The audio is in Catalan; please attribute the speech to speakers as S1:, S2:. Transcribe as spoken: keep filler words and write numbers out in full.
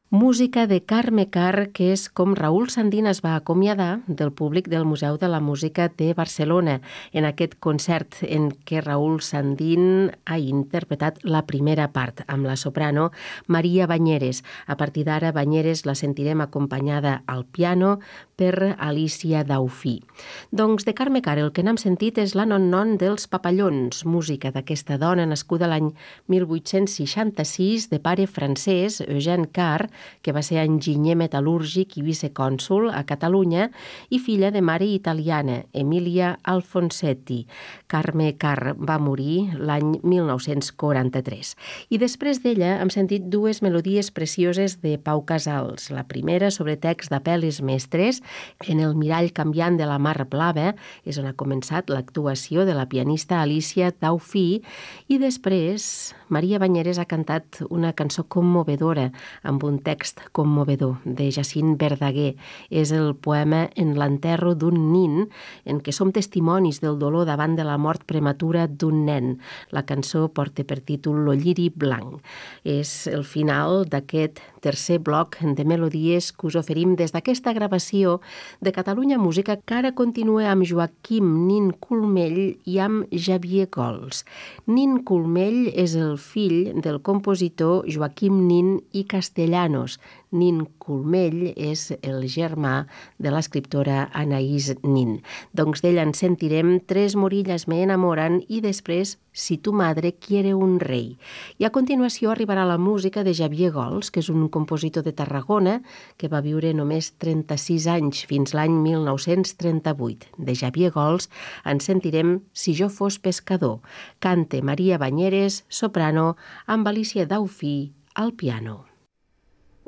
S1: Música de Carme Karr, que és com Raül Sandín es va acomiadar del públic del Museu de la Música de Barcelona en aquest concert en què Raül Sandín ha interpretat la primera part amb la soprano Maria Banyeres. A partir d'ara, Banyeres la sentirem acompanyada al piano per Alicia Daufí. Doncs de Carme Karr el que n'hem sentit és la non-non dels Papallons, música d'aquesta dona nascuda l'any mil vuit-cents seixanta-sis de pare francès, Eugène Karr, que va ser enginyer metal·lúrgic i vicecònsol a Catalunya, i filla de mare italiana, Emilia Alfonsetti. Carme Karr va morir l'any mil nou-cents quaranta-tres. I després d'ella hem sentit dues melodies precioses de Pau Casals. La primera sobre text d'Apel·les Mestres, en el mirall canviant de la Mar Blava, és on ha començat l'actuació de la pianista Alicia Daufí, i després Maria Banyeres ha cantat una cançó commovedora amb un text commovedor de Jacint Verdaguer. És el poema En l'enterro d'un nin, en què som testimonis del dolor davant de la mort prematura d'un nen. La cançó porta per títol Lo lliri blanc. És el final d'aquest tercer bloc de melodies que us oferim des d'aquesta gravació de Catalunya Música, que ara continua amb Joaquim Nin Colmell i amb Xavier Gols. Nin Colmell és el fill del compositor Joaquim Nin i Castellanos. Nin Colmell és el germà de l'escriptora Anaïs Nin. Doncs d'ell en sentirem Tres morillas me enamoran i després Si tu madre quiere un rei. I a continuació arribarà la música de Xavier Gols, que és un compositor de Tarragona que va viure només trenta-sis anys, fins l'any mil nou-cents trenta-vuit. De Xavier Gols en sentirem Si jo fos pescador. Cante Maria Banyeres, soprano, amb Alicia Daufí al piano.